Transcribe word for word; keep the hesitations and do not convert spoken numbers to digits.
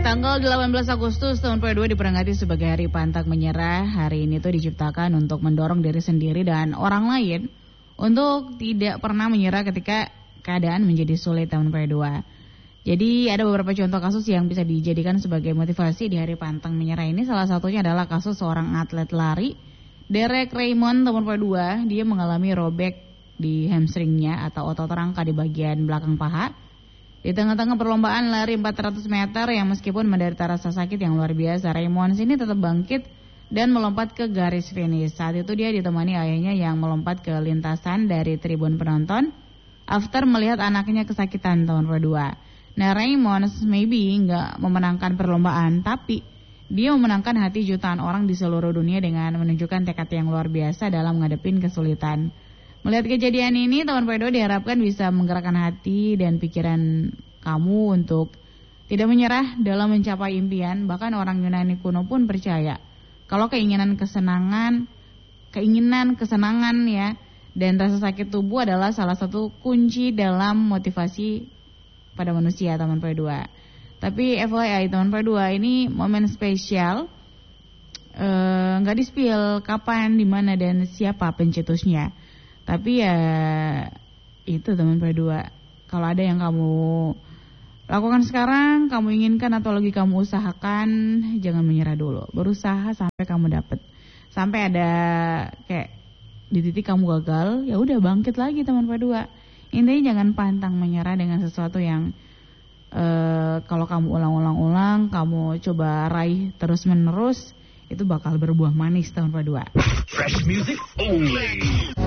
Tanggal delapan belas Agustus tahun dua ribu dua diperingati sebagai Hari Pantang Menyerah. Hari ini tuh diciptakan untuk mendorong diri sendiri dan orang lain untuk tidak pernah menyerah ketika keadaan menjadi sulit tahun dua ribu dua. Jadi ada beberapa contoh kasus yang bisa dijadikan sebagai motivasi di Hari Pantang Menyerah ini. Salah satunya adalah kasus seorang atlet lari, Derek Raymond tahun dua ribu dua. Dia mengalami robek di hamstringnya atau otot rangka di bagian belakang paha. Di tengah-tengah perlombaan lari empat ratus meter yang meskipun menderita rasa sakit yang luar biasa, Raymond ini tetap bangkit dan melompat ke garis finish. Saat itu dia ditemani ayahnya yang melompat ke lintasan dari tribun penonton after melihat anaknya kesakitan tahun dua ribu dua. Nah, Raymond maybe nggak memenangkan perlombaan, tapi dia memenangkan hati jutaan orang di seluruh dunia dengan menunjukkan tekad yang luar biasa dalam menghadapi kesulitan. Melihat kejadian ini, tahun dua ribu dua diharapkan bisa menggerakkan hati dan pikiran kamu untuk tidak menyerah dalam mencapai impian. Bahkan orang Yunani kuno pun percaya kalau keinginan kesenangan, keinginan kesenangan ya, dan rasa sakit tubuh adalah salah satu kunci dalam motivasi pada manusia tahun dua ribu dua. Tapi F Y I tahun dua ribu dua ini momen spesial, nggak uh, di-spill kapan, di mana dan siapa pencetusnya. Tapi ya itu teman berdua. Kalau ada yang kamu lakukan sekarang, kamu inginkan atau lagi kamu usahakan, jangan menyerah dulu. Berusaha sampai kamu dapet. Sampai ada kayak di titik kamu gagal, ya udah bangkit lagi teman berdua. Intinya jangan pantang menyerah dengan sesuatu yang uh, kalau kamu ulang-ulang-ulang, kamu coba raih terus-menerus, itu bakal berbuah manis tahun dua ribu dua. Fresh music only.